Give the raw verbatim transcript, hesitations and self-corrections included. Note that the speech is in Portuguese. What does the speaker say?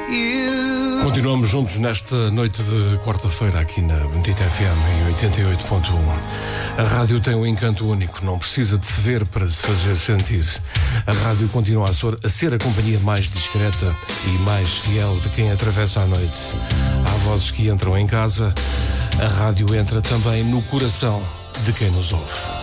Continuamos juntos nesta noite de quarta-feira aqui na Bendita F M em oitenta e oito ponto um. A rádio tem um encanto único, não precisa de se ver para se fazer sentir. A rádio continua a ser a companhia mais discreta e mais fiel de quem atravessa a noite. Há vozes que entram em casa, a rádio entra também no coração de quem nos ouve.